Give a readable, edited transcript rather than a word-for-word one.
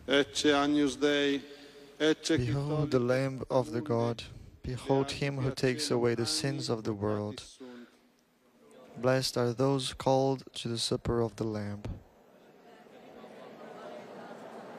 Ecce Agnus Dei, ecce qui Behold the Lamb of the God. Behold him who takes away the sins of the world. Blessed are those called to the supper of the Lamb.